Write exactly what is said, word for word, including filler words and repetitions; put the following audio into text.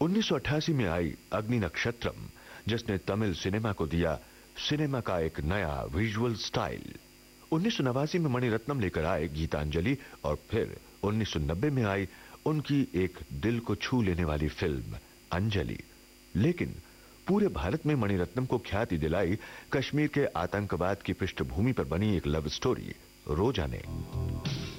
उन्नीस सौ अट्ठासी में आई अग्नि नक्षत्रम, जिसने तमिल सिनेमा को दिया सिनेमा का एक नया विजुअल स्टाइल। उन्नीस सौ नवासी में मणिरत्नम लेकर आए गीतांजलि और फिर उन्नीस सौ नब्बे में आई उनकी एक दिल को छू लेने वाली फिल्म अंजलि। लेकिन पूरे भारत में मणिरत्नम को ख्याति दिलाई कश्मीर के आतंकवाद की पृष्ठभूमि पर बनी एक लव स्टोरी रोजा ने।